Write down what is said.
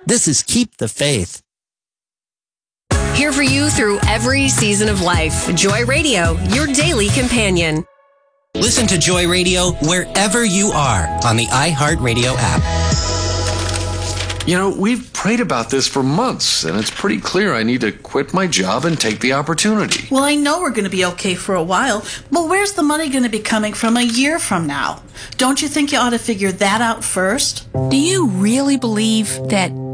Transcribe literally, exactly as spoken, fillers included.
This is Keep the Faith. Here for you through every season of life. Joy Radio, your daily companion. Listen to Joy Radio wherever you are on the iHeartRadio app. You know, we've prayed about this for months, and it's pretty clear I need to quit my job and take the opportunity. Well, I know we're going to be okay for a while, but where's the money going to be coming from a year from now? Don't you think you ought to figure that out first? Do you really believe that